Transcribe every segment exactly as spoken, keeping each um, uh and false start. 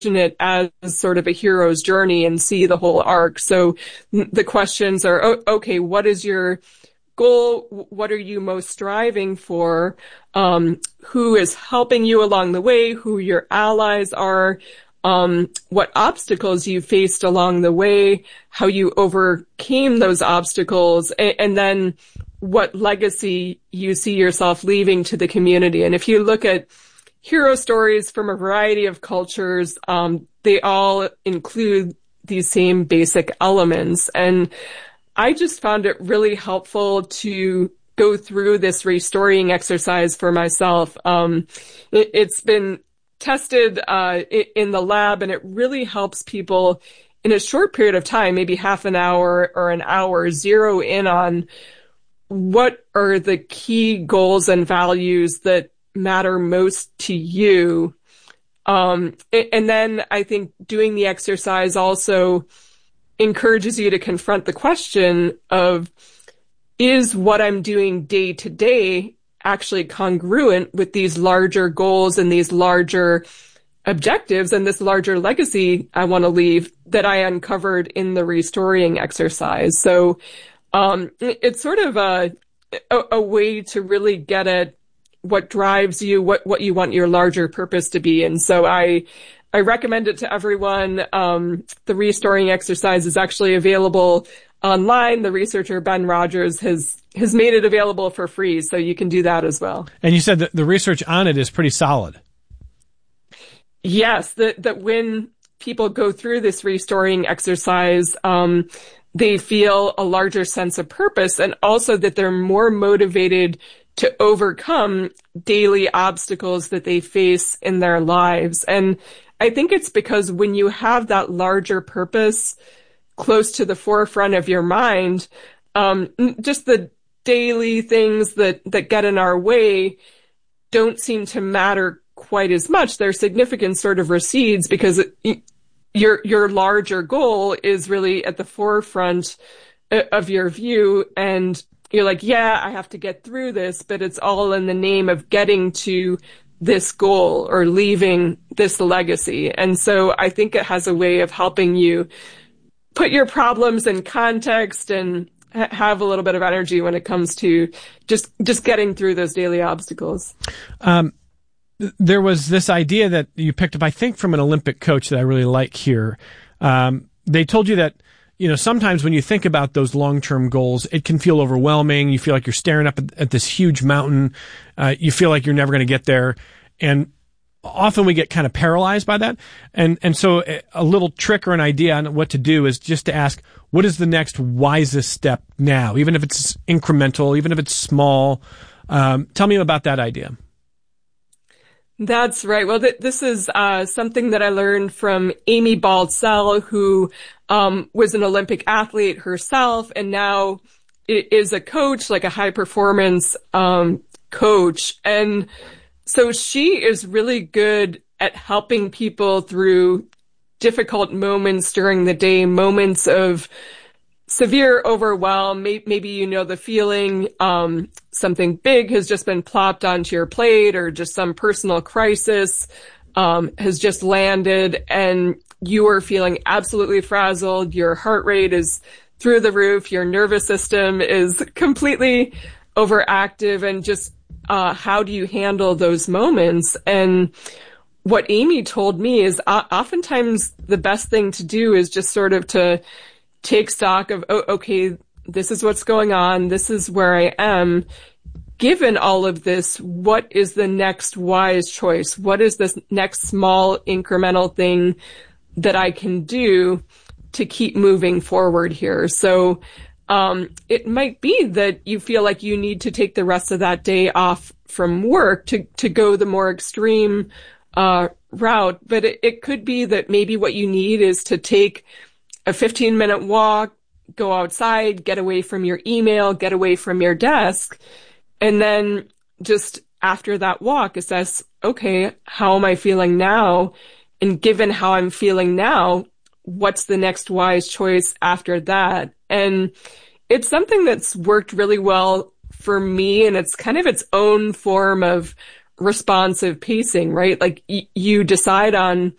it as sort of a hero's journey and see the whole arc. So the questions are, oh, okay, what is your goal? What are you most striving for? Um, who is helping you along the way? Who your allies are? Um, what obstacles you faced along the way? How you overcame those obstacles? And, and then what legacy you see yourself leaving to the community. And if you look at hero stories from a variety of cultures, um, they all include these same basic elements. And I just found it really helpful to go through this restorying exercise for myself. Um, it, it's been tested uh, in the lab, and it really helps people in a short period of time, maybe half an hour or an hour, zero in on what are the key goals and values that matter most to you. Um, and then I think doing the exercise also encourages you to confront the question of, is what I'm doing day to day actually congruent with these larger goals and these larger objectives and this larger legacy I want to leave that I uncovered in the restoring exercise? So um, it's sort of a, a, a way to really get at what drives you, what, what you want your larger purpose to be. And so I, I recommend it to everyone. Um, the restoring exercise is actually available online. The researcher, Ben Rogers, has, has made it available for free. So you can do that as well. And you said that the research on it is pretty solid. Yes, that, that when people go through this restoring exercise, um, they feel a larger sense of purpose, and also that they're more motivated to overcome daily obstacles that they face in their lives. And I think it's because when you have that larger purpose close to the forefront of your mind, um, just the daily things that, that get in our way don't seem to matter quite as much. Their significance sort of recedes because it, your, your larger goal is really at the forefront of your view. And you're like, yeah, I have to get through this, but it's all in the name of getting to this goal or leaving this legacy. And so I think it has a way of helping you put your problems in context and ha- have a little bit of energy when it comes to just, just getting through those daily obstacles. Um, there was this idea that you picked up, I think, from an Olympic coach that I really like here. Um, they told you that, you know, sometimes when you think about those long-term goals, it can feel overwhelming. You feel like you're staring up at, at this huge mountain. Uh, you feel like you're never going to get there. And often we get kind of paralyzed by that. And, and so a little trick or an idea on what to do is just to ask, what is the next wisest step now? Even if it's incremental, even if it's small. Um, tell me about that idea. That's right. Well, th- this is uh, something that I learned from Amy Baltzell, who um, was an Olympic athlete herself and now is a coach, like a high performance um, coach. And so she is really good at helping people through difficult moments during the day, moments of severe overwhelm. Maybe you know the feeling, um, something big has just been plopped onto your plate, or just some personal crisis um, has just landed and you are feeling absolutely frazzled. Your heart rate is through the roof. Your nervous system is completely overactive, and just uh, how do you handle those moments? And what Amy told me is uh, oftentimes the best thing to do is just sort of to take stock of, oh, okay, this is what's going on. This is where I am. Given all of this, what is the next wise choice? What is this next small incremental thing that I can do to keep moving forward here? So, um, it might be that you feel like you need to take the rest of that day off from work to, to go the more extreme, uh, route. But it, it could be that maybe what you need is to take a fifteen minute walk, go outside, get away from your email, get away from your desk, and then just after that walk, assess, okay, how am I feeling now? And given how I'm feeling now, what's the next wise choice after that? And it's something that's worked really well for me, and it's kind of its own form of responsive pacing, right? Like y- you decide on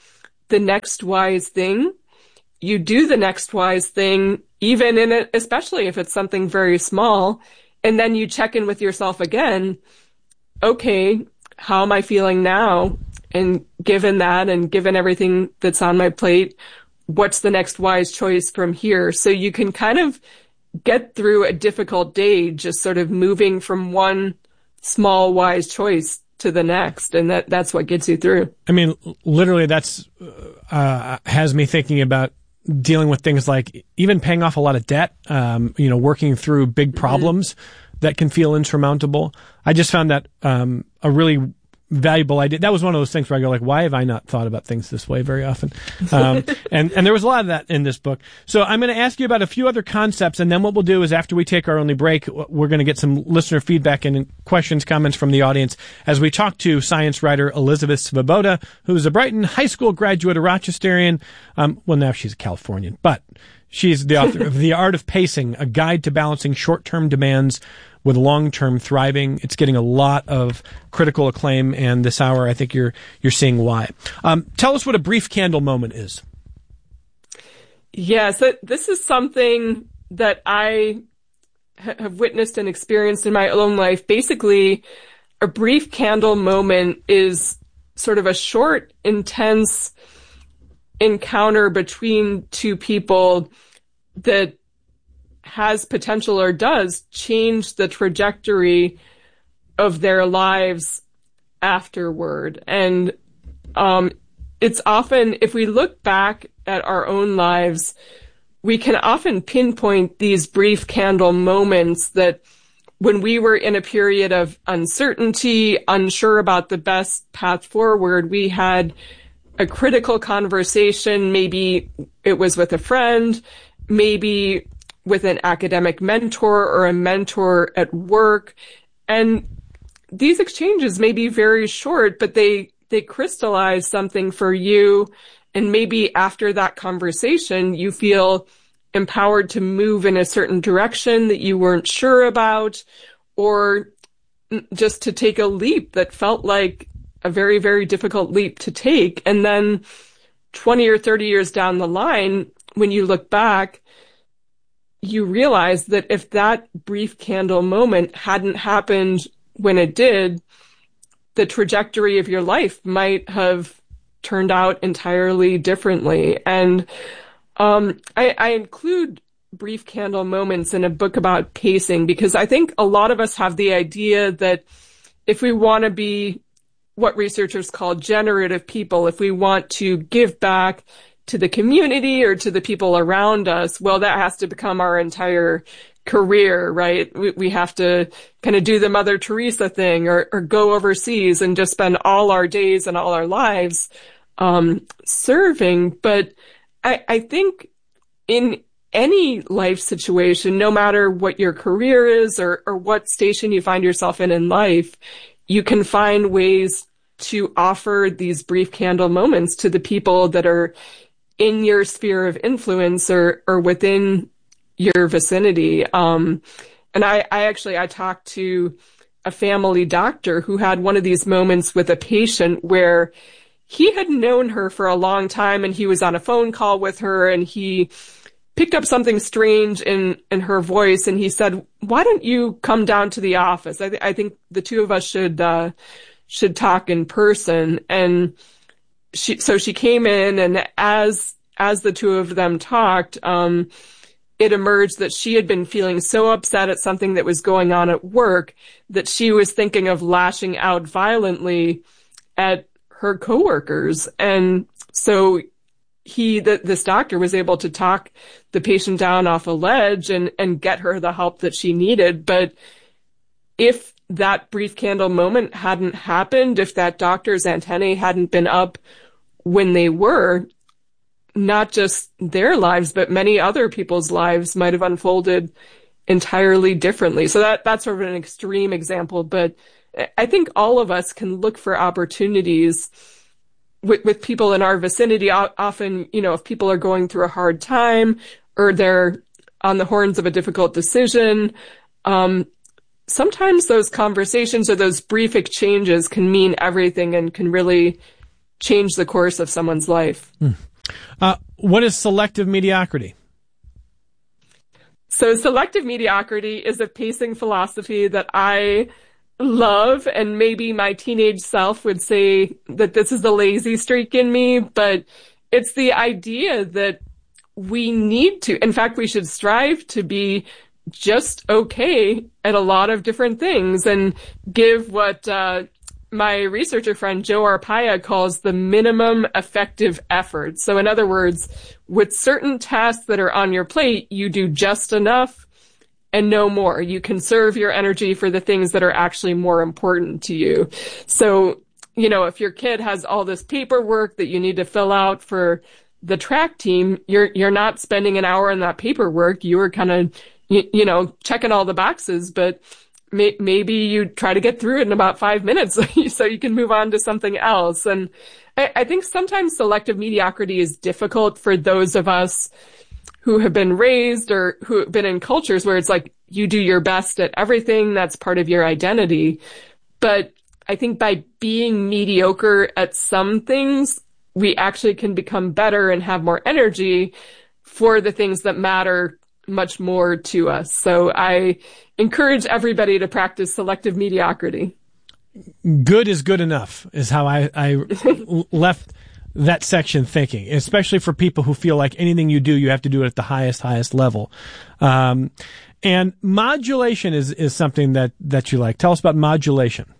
the next wise thing, you do the next wise thing, even in it, especially if it's something very small, and then you check in with yourself again. Okay, how am I feeling now? And given that, and given everything that's on my plate, what's the next wise choice from here? So you can kind of get through a difficult day, just sort of moving from one small wise choice to the next. And that, that's what gets you through. I mean, literally that's, uh, has me thinking about dealing with things like even paying off a lot of debt, um, you know, working through big problems mm-hmm. that can feel insurmountable. I just found that, um, a really valuable idea. That was one of those things where I go like, why have I not thought about things this way very often? Um, and, and there was a lot of that in this book. So I'm going to ask you about a few other concepts. And then what we'll do is after we take our only break, we're going to get some listener feedback and questions, comments from the audience as we talk to science writer Elizabeth Svoboda, who's a Brighton High School graduate, a Rochesterian. Um, well, now she's a Californian, but she's the author of The Art of Pacing, a guide to balancing short-term demands with long-term thriving. It's getting a lot of critical acclaim, and this hour, I think you're you're seeing why. Um, tell us what a brief candle moment is. Yes, yeah, so this is something that I ha- have witnessed and experienced in my own life. Basically, a brief candle moment is sort of a short, intense encounter between two people that has potential or does change the trajectory of their lives afterward. And um, it's often, if we look back at our own lives, we can often pinpoint these brief candle moments that when we were in a period of uncertainty, unsure about the best path forward, we had a critical conversation. Maybe it was with a friend, maybe with an academic mentor or a mentor at work. And these exchanges may be very short, but they, they crystallize something for you. And maybe after that conversation, you feel empowered to move in a certain direction that you weren't sure about, or just to take a leap that felt like a very, very difficult leap to take. And then twenty or thirty years down the line, when you look back, you realize that if that brief candle moment hadn't happened when it did, the trajectory of your life might have turned out entirely differently. And um, I, I include brief candle moments in a book about pacing because I think a lot of us have the idea that if we want to be what researchers call generative people, if we want to give back to the community or to the people around us, well, that has to become our entire career, right? We, we have to kind of do the Mother Teresa thing or, or go overseas and just spend all our days and all our lives um, serving. But I, I think in any life situation, no matter what your career is or, or what station you find yourself in in life, you can find ways to offer these brief candle moments to the people that are in your sphere of influence or, or within your vicinity. Um, and I, I actually, I talked to a family doctor who had one of these moments with a patient where he had known her for a long time and he was on a phone call with her and he picked up something strange in, in her voice. And he said, why don't you come down to the office? I, th- I think the two of us should, uh, should talk in person. And she, so she came in, and as, as the two of them talked, um, it emerged that she had been feeling so upset at something that was going on at work that she was thinking of lashing out violently at her coworkers. And so he, the, this doctor was able to talk the patient down off a ledge and, and get her the help that she needed. But if that brief candle moment hadn't happened, if that doctor's antennae hadn't been up when they were, not just their lives, but many other people's lives might have unfolded entirely differently. So that, that's sort of an extreme example, but I think all of us can look for opportunities with, with people in our vicinity. Often, you know, if people are going through a hard time or they're on the horns of a difficult decision, um, sometimes those conversations or those brief exchanges can mean everything and can really change the course of someone's life. Hmm. Uh, what is selective mediocrity? So selective mediocrity is a pacing philosophy that I love, and maybe my teenage self would say that this is the lazy streak in me, but it's the idea that we need to, in fact, we should strive to be just okay at a lot of different things and give what uh, my researcher friend Joe Arpaia calls the minimum effective effort. So in other words, with certain tasks that are on your plate, you do just enough and no more. You conserve your energy for the things that are actually more important to you. So, you know, if your kid has all this paperwork that you need to fill out for the track team, you're you're not spending an hour on that paperwork. You were kind of, you, you know, checking all the boxes, but may, maybe you try to get through it in about five minutes so you can move on to something else. And I, I think sometimes selective mediocrity is difficult for those of us who have been raised or who have been in cultures where it's like you do your best at everything. That's part of your identity. But I think by being mediocre at some things, we actually can become better and have more energy for the things that matter much more to us. So I encourage everybody to practice selective mediocrity. Good is good enough is how I, I left that section thinking, especially for people who feel like anything you do, you have to do it at the highest, highest level. Um, and modulation is, is something that, that you like. Tell us about modulation.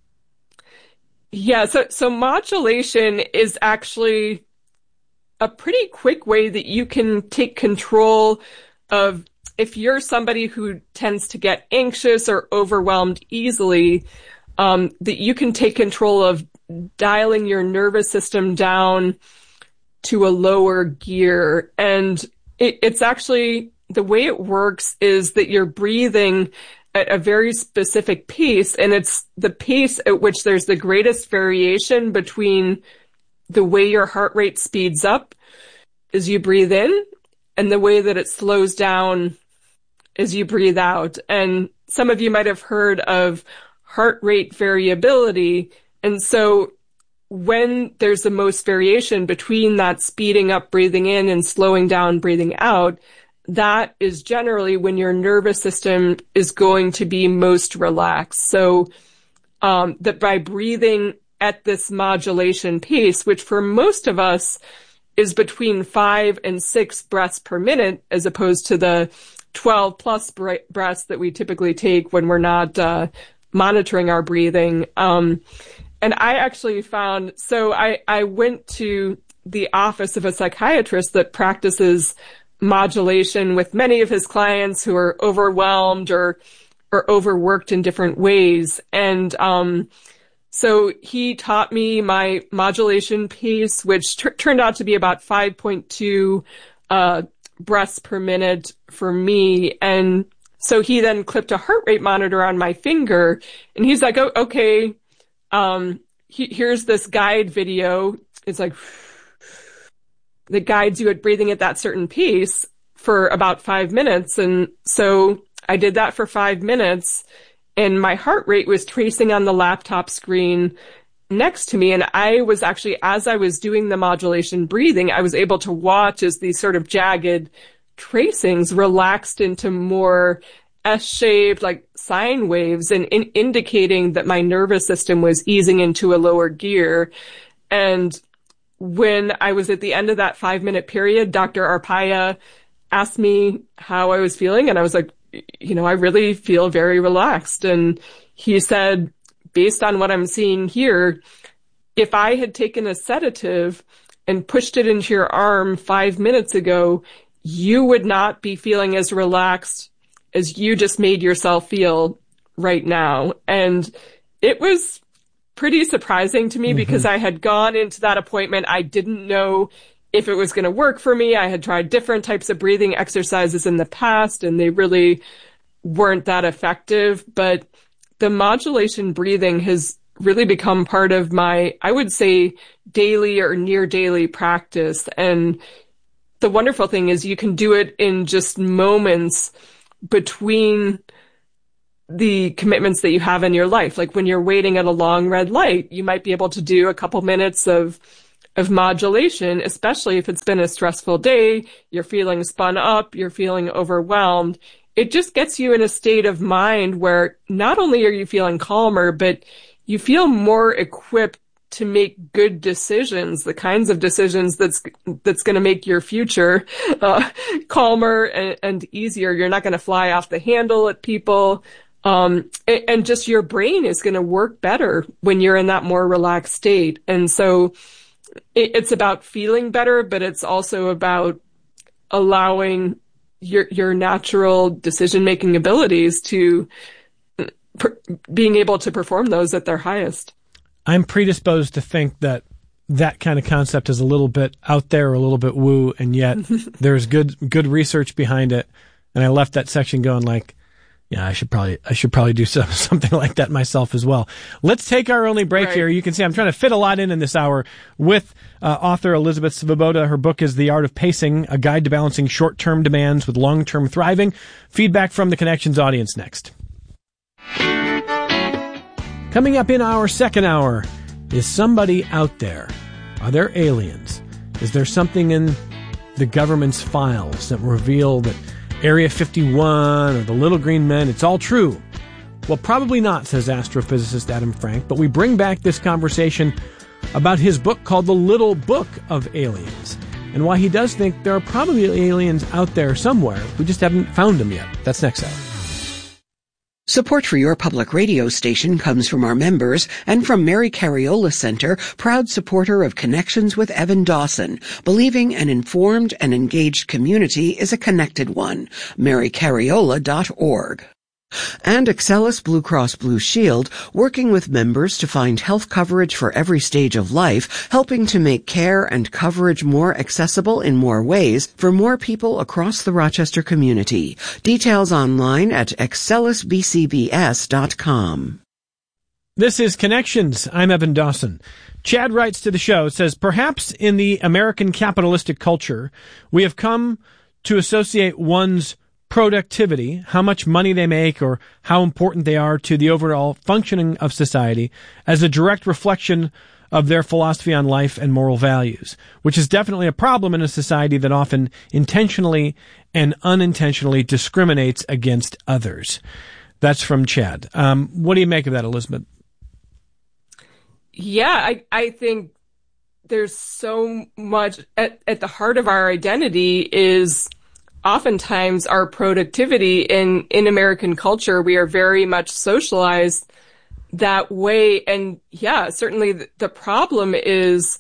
Yeah, so, so modulation is actually a pretty quick way that you can take control of, if you're somebody who tends to get anxious or overwhelmed easily, um, that you can take control of dialing your nervous system down to a lower gear. And it, it's actually, the way it works is that you're breathing at a very specific pace, and it's the pace at which there's the greatest variation between the way your heart rate speeds up as you breathe in and the way that it slows down as you breathe out. And some of you might have heard of heart rate variability. And so when there's the most variation between that speeding up breathing in and slowing down breathing out, that is generally when your nervous system is going to be most relaxed. So um, that by breathing at this modulation pace, which for most of us is between five and six breaths per minute, as opposed to the twelve plus breaths that we typically take when we're not uh, monitoring our breathing. Um, and I actually found, so I, I went to the office of a psychiatrist that practices modulation with many of his clients who are overwhelmed or or overworked in different ways. And um, so he taught me my modulation pace, which t- turned out to be about five point two uh, breaths per minute for me. And so he then clipped a heart rate monitor on my finger, and he's like, oh, okay, um, he, here's this guide video. It's like, that guides you at breathing at that certain pace for about five minutes. And so I did that for five minutes and my heart rate was tracing on the laptop screen next to me. And I was actually, as I was doing the modulation breathing, I was able to watch as these sort of jagged tracings relaxed into more S-shaped, like sine waves, and in indicating that my nervous system was easing into a lower gear. And when I was at the end of that five minute period, Doctor Arpaia asked me how I was feeling. And I was like, you know, I really feel very relaxed. And he said, based on what I'm seeing here, if I had taken a sedative and pushed it into your arm five minutes ago, you would not be feeling as relaxed as you just made yourself feel right now. And it was pretty surprising to me mm-hmm. because I had gone into that appointment. I didn't know if it was going to work for me. I had tried different types of breathing exercises in the past and they really weren't that effective. But the modulation breathing has really become part of my, I would say, daily or near daily practice. And the wonderful thing is you can do it in just moments between the commitments that you have in your life. Like when you're waiting at a long red light, you might be able to do a couple minutes of of modulation, especially if it's been a stressful day, you're feeling spun up, you're feeling overwhelmed. It just gets you in a state of mind where not only are you feeling calmer, but you feel more equipped to make good decisions, the kinds of decisions that's that's going to make your future uh, calmer and, and easier. You're not going to fly off the handle at people. Um, and, and just your brain is going to work better when you're in that more relaxed state. And so it, it's about feeling better, but it's also about allowing your your natural decision-making abilities to per, being able to perform those at their highest. I'm predisposed to think that that kind of concept is a little bit out there, a little bit woo, and yet there's good good research behind it. And I left that section going like, yeah, I should probably I should probably do some, something like that myself as well. Let's take our only break right. here. You can see I'm trying to fit a lot in in this hour with uh, author Elizabeth Svoboda. Her book is The Art of Pacing, A Guide to Balancing Short-Term Demands with Long-Term Thriving. Feedback from the Connections audience next. Coming up in our second hour, is somebody out there? Are there aliens? Is there something in the government's files that reveal that Area fifty-one or the Little Green Men, it's all true? Well, probably not, says astrophysicist Adam Frank, but we bring back this conversation about his book called The Little Book of Aliens, and why he does think there are probably aliens out there somewhere. We just haven't found them yet. That's next hour. Support for your public radio station comes from our members and from Mary Cariola Center, proud supporter of Connections with Evan Dawson, believing an informed and engaged community is a connected one. mary cariola dot org. And Excellus Blue Cross Blue Shield, working with members to find health coverage for every stage of life, helping to make care and coverage more accessible in more ways for more people across the Rochester community. Details online at excellus b c b s dot com. This is Connections. I'm Evan Dawson. Chad writes to the show, says, perhaps in the American capitalistic culture, we have come to associate one's productivity, how much money they make or how important they are to the overall functioning of society, as a direct reflection of their philosophy on life and moral values, which is definitely a problem in a society that often intentionally and unintentionally discriminates against others. That's from Chad. Um, what do you make of that, Elizabeth? Yeah, I, I think there's so much at, at the heart of our identity is oftentimes our productivity. in, in American culture. We are very much socialized that way. And yeah, certainly the, the problem is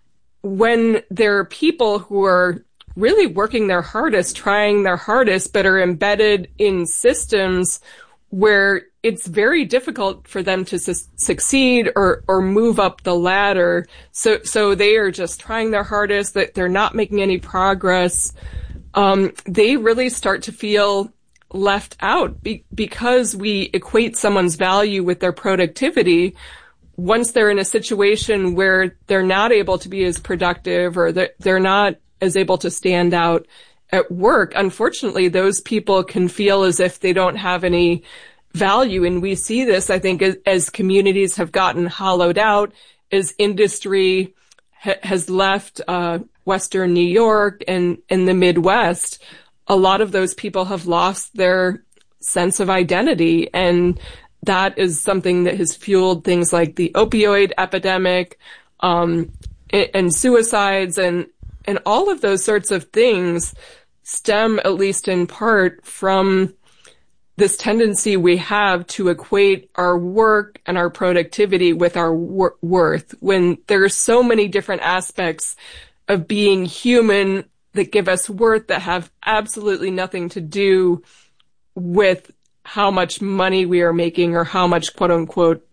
when there are people who are really working their hardest, trying their hardest, but are embedded in systems where it's very difficult for them to su- succeed or, or move up the ladder. So, so they are just trying their hardest, that they're not making any progress. Um, they really start to feel left out be- because we equate someone's value with their productivity. Once they're in a situation where they're not able to be as productive or they're, they're not as able to stand out at work, unfortunately, those people can feel as if they don't have any value. And we see this, I think, as, as communities have gotten hollowed out, as industry ha- has left, uh, Western New York and in the Midwest, a lot of those people have lost their sense of identity. And that is something that has fueled things like the opioid epidemic, um, and suicides, and, and all of those sorts of things stem, at least in part, from this tendency we have to equate our work and our productivity with our wor- worth, when there are so many different aspects of being human that give us worth that have absolutely nothing to do with how much money we are making or how much quote unquote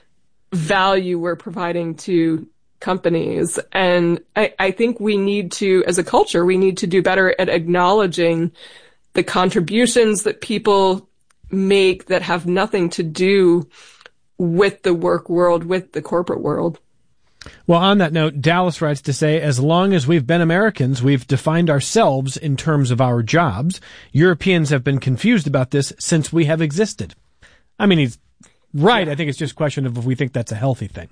value we're providing to companies. And I, I think we need to, as a culture, we need to do better at acknowledging the contributions that people make that have nothing to do with the work world, with the corporate world. Well, on that note, Dallas writes to say, as long as we've been Americans, we've defined ourselves in terms of our jobs. Europeans have been confused about this since we have existed. I mean, he's right. Yeah. I think it's just a question of if we think that's a healthy thing.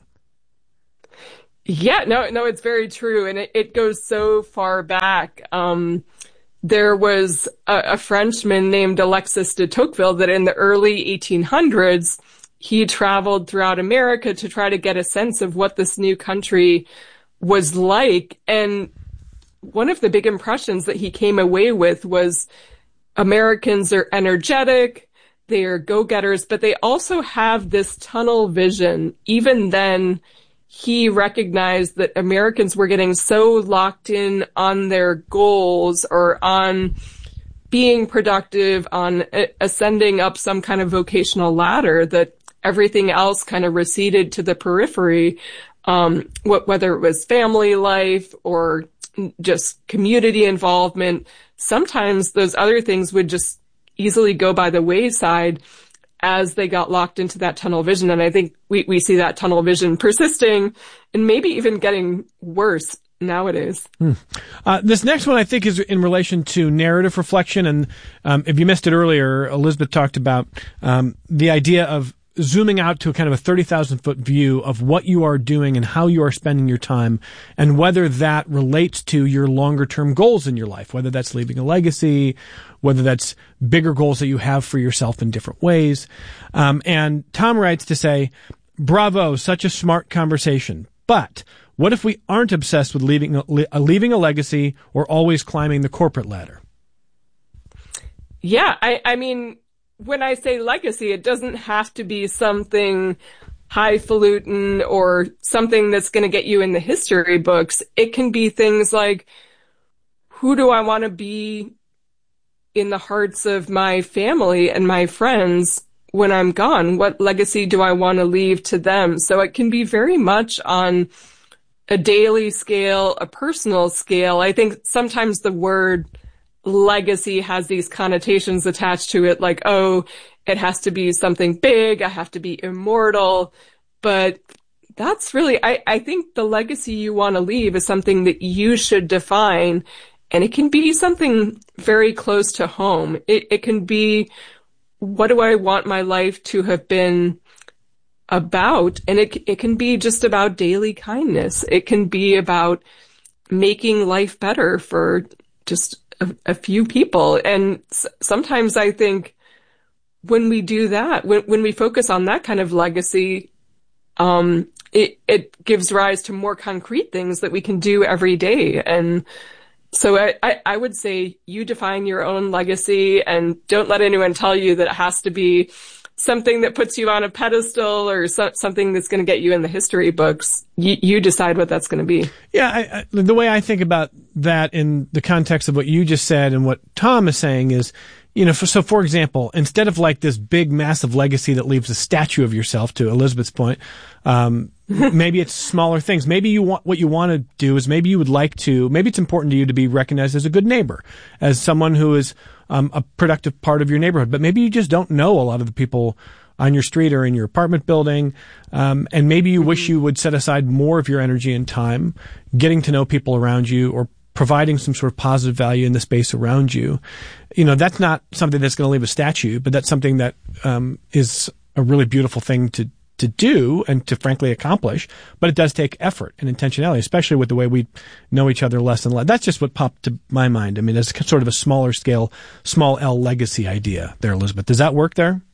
Yeah, no, no, it's very true. And it, it goes so far back. Um, there was a, a Frenchman named Alexis de Tocqueville that in the early eighteen hundreds, he traveled throughout America to try to get a sense of what this new country was like. And one of the big impressions that he came away with was Americans are energetic, they are go-getters, but they also have this tunnel vision. Even then, he recognized that Americans were getting so locked in on their goals or on being productive, on ascending up some kind of vocational ladder, that everything else kind of receded to the periphery, um, whether it was family life or just community involvement. Sometimes those other things would just easily go by the wayside as they got locked into that tunnel vision. And I think we, we see that tunnel vision persisting and maybe even getting worse nowadays. Hmm. Uh, this next one I think is in relation to narrative reflection. And um, if you missed it earlier, Elizabeth talked about um, the idea of zooming out to a kind of a thirty thousand foot view of what you are doing and how you are spending your time and whether that relates to your longer term goals in your life, whether that's leaving a legacy, whether that's bigger goals that you have for yourself in different ways. Um, and Tom writes to say, bravo, such a smart conversation. But what if we aren't obsessed with leaving a, leaving a legacy or always climbing the corporate ladder? Yeah, I, I mean, when I say legacy, it doesn't have to be something highfalutin or something that's going to get you in the history books. It can be things like, who do I want to be in the hearts of my family and my friends when I'm gone? What legacy do I want to leave to them? So it can be very much on a daily scale, a personal scale. I think sometimes the word legacy has these connotations attached to it, like, oh, it has to be something big, I have to be immortal. But that's really, I, I think the legacy you want to leave is something that you should define. And it can be something very close to home. It, it can be, what do I want my life to have been about? And it, it can be just about daily kindness. It can be about making life better for just a, a few people. And s- sometimes I think when we do that, when, when we focus on that kind of legacy, um, it, it gives rise to more concrete things that we can do every day. And so I, I, I would say you define your own legacy and don't let anyone tell you that it has to be something that puts you on a pedestal or so, something that's going to get you in the history books. You, you decide what that's going to be. Yeah, I, I, the way I think about that in the context of what you just said and what Tom is saying is, you know, for, so for example, instead of like this big, massive legacy that leaves a statue of yourself, to Elizabeth's point, um, maybe it's smaller things. Maybe you want, what you want to do is maybe you would like to, maybe it's important to you to be recognized as a good neighbor, as someone who is um, a productive part of your neighborhood. But maybe you just don't know a lot of the people on your street or in your apartment building. Um, and maybe you mm-hmm. wish you would set aside more of your energy and time getting to know people around you or providing some sort of positive value in the space around you. You know, that's not something that's going to leave a statue, but that's something that um, is a really beautiful thing to to do and to frankly accomplish. But it does take effort and intentionality, especially with the way we know each other less and less. That's just what popped to my mind. I mean, it's sort of a smaller scale, small L legacy idea there, Elizabeth. Does that work there?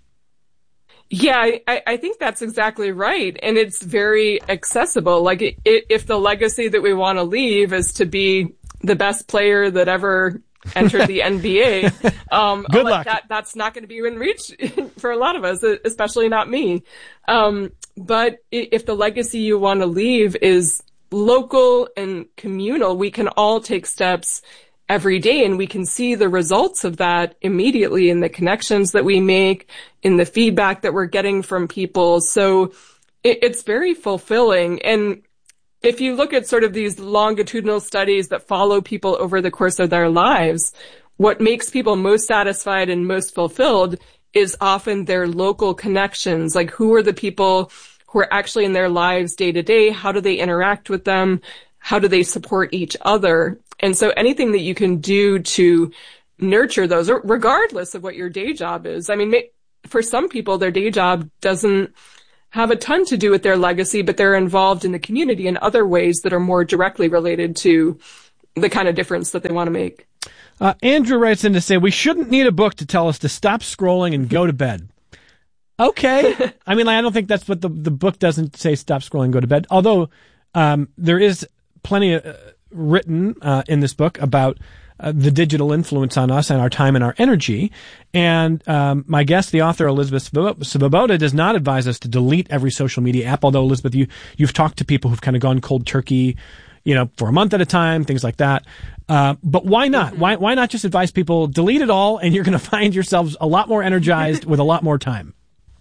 Yeah, I, I think that's exactly right. And it's very accessible. Like it, it, if the legacy that we want to leave is to be the best player that ever entered the N B A, um, Good like luck. That, that's not going to be in reach for a lot of us, especially not me. Um, but if the legacy you want to leave is local and communal, we can all take steps every day and we can see the results of that immediately in the connections that we make, in the feedback that we're getting from people. So it, it's very fulfilling. And if you look at sort of these longitudinal studies that follow people over the course of their lives, what makes people most satisfied and most fulfilled is often their local connections. Like, who are the people who are actually in their lives day to day? How do they interact with them? How do they support each other? And so anything that you can do to nurture those, regardless of what your day job is. I mean, for some people, their day job doesn't have a ton to do with their legacy, but they're involved in the community in other ways that are more directly related to the kind of difference that they want to make. Uh, Andrew writes in to say, we shouldn't need a book to tell us to stop scrolling and go to bed. Okay. I mean, I don't think that's what the, the book doesn't say, stop scrolling, go to bed. Although, um, there is plenty uh, written, uh, in this book about uh, the digital influence on us and our time and our energy. And, um, my guest, the author Elizabeth Svoboda, does not advise us to delete every social media app. Although, Elizabeth, you, you've talked to people who've kind of gone cold turkey, you know, for a month at a time, things like that. Uh, but why not? Why, why not just advise people delete it all and you're going to find yourselves a lot more energized with a lot more time?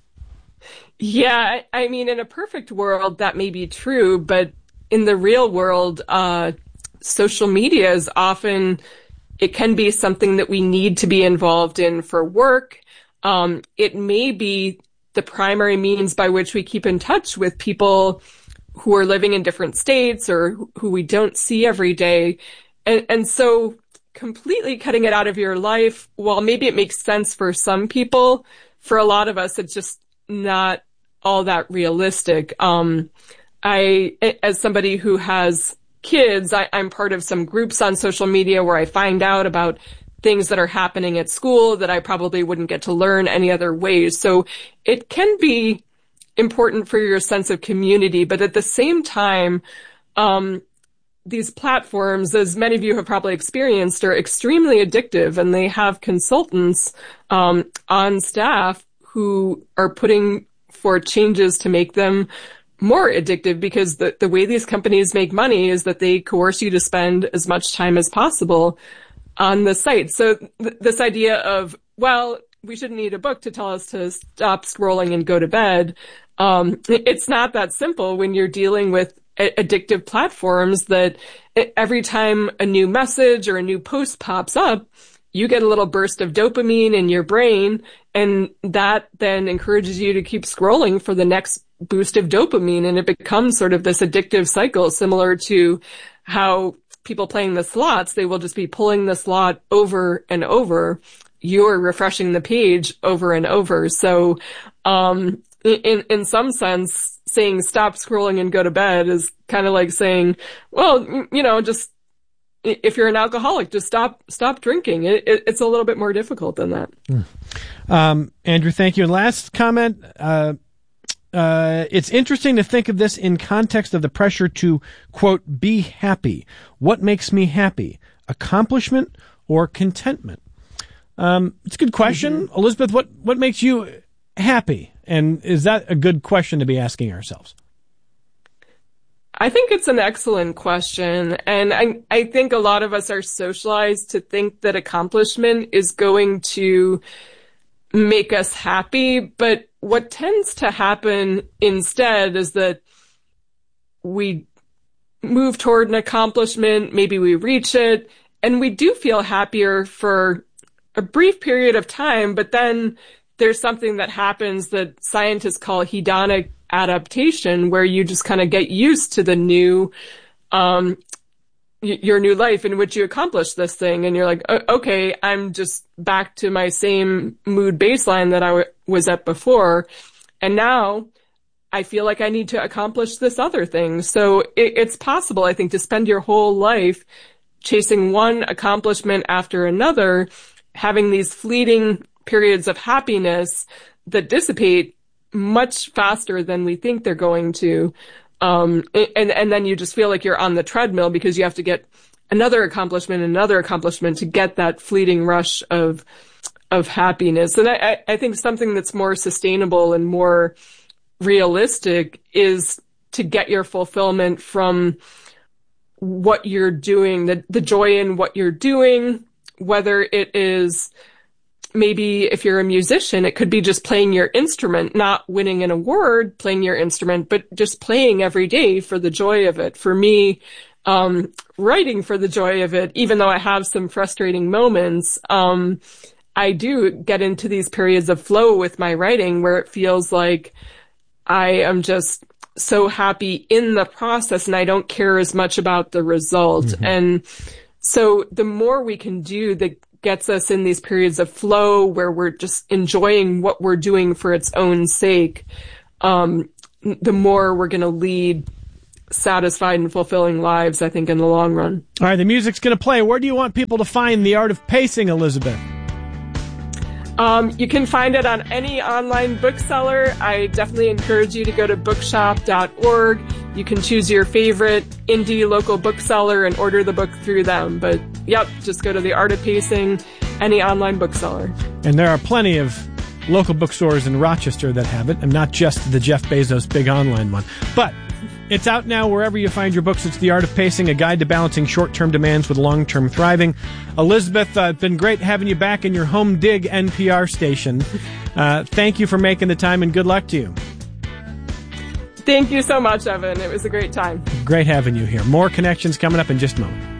Yeah, I mean, in a perfect world, that may be true, but in the real world, uh, social media is often, it can be something that we need to be involved in for work. Um, it may be the primary means by which we keep in touch with people who are living in different states or who we don't see every day. And, and so completely cutting it out of your life, while maybe it makes sense for some people, for a lot of us, it's just not all that realistic. Um, I, as somebody who has kids, I, I'm part of some groups on social media where I find out about things that are happening at school that I probably wouldn't get to learn any other ways. So it can be important for your sense of community, but at the same time, um, these platforms, as many of you have probably experienced, are extremely addictive, and they have consultants um, on staff who are putting for changes to make them more addictive, because the, the way these companies make money is that they coerce you to spend as much time as possible on the site. So th- this idea of, well, we shouldn't need a book to tell us to stop scrolling and go to bed. Um, it's not that simple when you're dealing with a- addictive platforms that every time a new message or a new post pops up, you get a little burst of dopamine in your brain, and that then encourages you to keep scrolling for the next boost of dopamine. And it becomes sort of this addictive cycle, similar to how people playing the slots, they will just be pulling the slot over and over. You're refreshing the page over and over. So, um, in, in some sense, saying stop scrolling and go to bed is kind of like saying, well, you know, just, if you're an alcoholic, just stop, stop drinking. It, it, it's a little bit more difficult than that. Mm. Um, Andrew, thank you. And last comment, uh, Uh, it's interesting to think of this in context of the pressure to, quote, be happy. What makes me happy? Accomplishment or contentment? Um, it's a good question. Mm-hmm. Elizabeth, what, what makes you happy? And is that a good question to be asking ourselves? I think it's an excellent question. And I, I think a lot of us are socialized to think that accomplishment is going to make us happy. But what tends to happen instead is that we move toward an accomplishment, maybe we reach it, and we do feel happier for a brief period of time, but then there's something that happens that scientists call hedonic adaptation, where you just kind of get used to the new, um, y- your new life in which you accomplish this thing. And you're like, okay, I'm just back to my same mood baseline that I w- was at before. And now I feel like I need to accomplish this other thing. So it, it's possible, I think, to spend your whole life chasing one accomplishment after another, having these fleeting periods of happiness that dissipate much faster than we think they're going to. Um, and, and then you just feel like you're on the treadmill because you have to get another accomplishment, another accomplishment to get that fleeting rush of, of happiness. And I, I think something that's more sustainable and more realistic is to get your fulfillment from what you're doing, the, the joy in what you're doing, whether it is, maybe if you're a musician, it could be just playing your instrument, not winning an award, playing your instrument, but just playing every day for the joy of it. For me, um, writing for the joy of it, even though I have some frustrating moments, um, I do get into these periods of flow with my writing where it feels like I am just so happy in the process and I don't care as much about the result. Mm-hmm. And so the more we can do that gets us in these periods of flow where we're just enjoying what we're doing for its own sake, um, the more we're going to lead satisfied and fulfilling lives, I think, in the long run. All right, the music's going to play. Where do you want people to find The Art of Pacing, Elizabeth? Um, you can find it on any online bookseller. I definitely encourage you to go to bookshop dot org. You can choose your favorite indie local bookseller and order the book through them. But, yep, just go to The Art of Pacing, any online bookseller. And there are plenty of local bookstores in Rochester that have it, and not just the Jeff Bezos big online one. But it's out now wherever you find your books. It's The Art of Pacing, a guide to balancing short-term demands with long-term thriving. Elizabeth, uh, it's been great having you back in your home dig N P R station. Uh, thank you for making the time, and good luck to you. Thank you so much, Evan. It was a great time. Great having you here. More Connections coming up in just a moment.